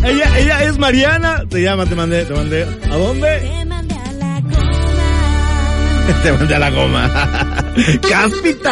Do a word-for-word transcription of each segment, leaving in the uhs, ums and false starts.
ella, ella es Mariana. Te llama, te mandé, te mandé. ¿A dónde? Te mandé a la goma. ¡Cáspita!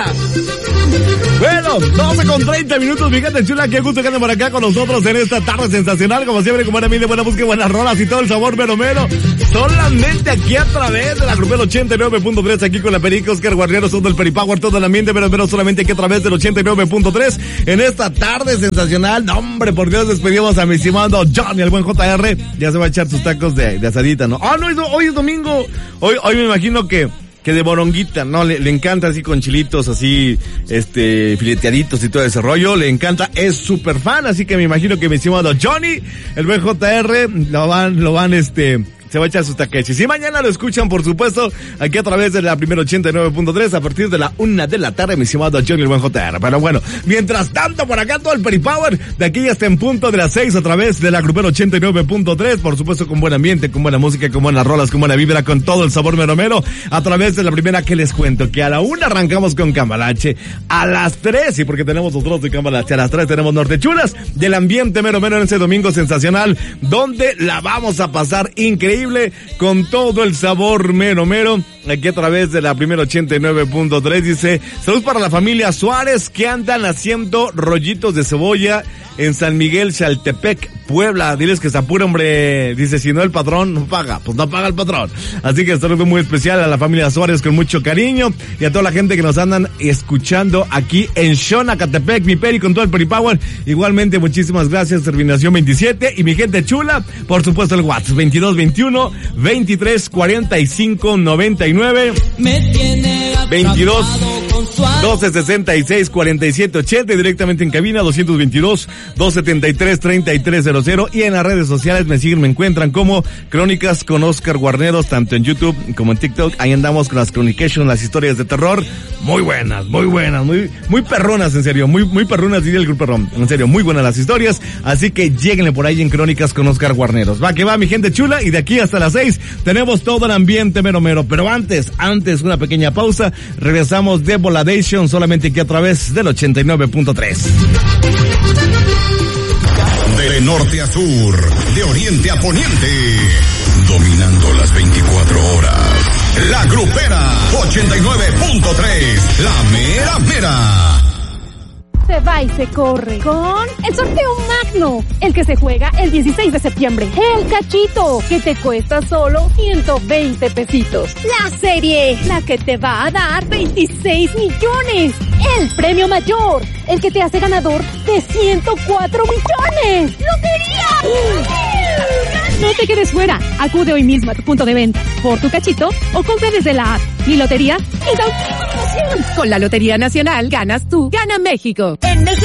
Bueno, doce con treinta minutos, mi gente chula, qué gusto que anden por acá con nosotros en esta tarde sensacional, como siempre, con buena mente, buena música, buenas rolas y todo el sabor mero mero, solamente aquí a través de la Grupera ochenta y nueve punto tres, aquí con la Perico, Oscar Guarneros, todo el Peripower, todo el ambiente mero mero, solamente aquí a través del ochenta y nueve punto tres, en esta tarde sensacional. No, hombre, por Dios, despedimos a mi estimado Johnny, el buen J R, ya se va a echar sus tacos de, de asadita, ¿no? Ah, no, hoy es domingo, hoy, hoy me imagino que que de moronguita, ¿no? Le, le encanta así con chilitos, así, este, fileteaditos y todo ese rollo. Le encanta, es súper fan, así que me imagino que mi estimado Johnny, el buen J R, lo van, lo van, este, se va a echar sus taqueches. Y mañana lo escuchan, por supuesto, aquí a través de la primera ochenta y nueve punto tres, a partir de la una de la tarde, mi estimado Johnny, el buen J R. Pero bueno, mientras tanto, por acá todo el Peripower, de aquí ya está en punto de las seis, a través de la Grupera ochenta y nueve punto tres, por supuesto, con buen ambiente, con buena música, con buenas rolas, con buena vibra, con todo el sabor mero mero, a través de la primera que les cuento, que a la una arrancamos con Cambalache, a las tres, y porque tenemos otros de Cambalache, a las tres tenemos Norte Chulas, del ambiente mero mero en ese domingo sensacional, donde la vamos a pasar increíble, con todo el sabor mero mero, aquí a través de la primera ochenta y nueve punto tres. Dice, salud para la familia Suárez, que andan haciendo rollitos de cebolla en San Miguel, Chaltepec, Puebla. Diles que se apure, hombre. Dice, si no el patrón no paga, pues no paga el patrón. Así que saludo muy especial a la familia Suárez con mucho cariño, y a toda la gente que nos andan escuchando aquí en Xonacatepec, mi Peri, con todo el Peripower. Igualmente, muchísimas gracias, Terminación veintisiete, y mi gente chula, por supuesto el WhatsApp, veintidós veintiuno, veintitrés cuarenta y cinco noventa y nueve, veintidós doce sesenta y seis cuarenta y siete ochenta, y directamente en cabina doscientos veintidós, doscientos setenta y tres, treinta y tres cero cero, y en las redes sociales me siguen, me encuentran como Crónicas con Oscar Guarneros, tanto en YouTube como en TikTok. Ahí andamos con las Chronication, las historias de terror, muy buenas, muy buenas, muy muy perronas, en serio, muy muy perronas, diría el grupo perrón, en serio, muy buenas las historias, así que lléguenle por ahí en Crónicas con Oscar Guarneros. Va que va, mi gente chula, y de aquí hasta las seis tenemos todo el ambiente mero mero, pero antes, antes una pequeña pausa, regresamos de Voladation, solamente aquí a través del ochenta y nueve punto tres. De norte a sur, de oriente a poniente, dominando las veinticuatro horas. La Grupera ochenta y nueve punto tres, la mera mera. Se va y se corre con el sorteo magno, el que se juega el dieciséis de septiembre. El cachito, que te cuesta solo ciento veinte pesitos. La serie, la que te va a dar veintiséis millones. El premio mayor, el que te hace ganador de ciento cuatro millones. ¡Lotería! No te quedes fuera. Acude hoy mismo a tu punto de venta por tu cachito o compra desde la app. Mi lotería es la última promoción. Con la Lotería Nacional ganas tú, gana México. En México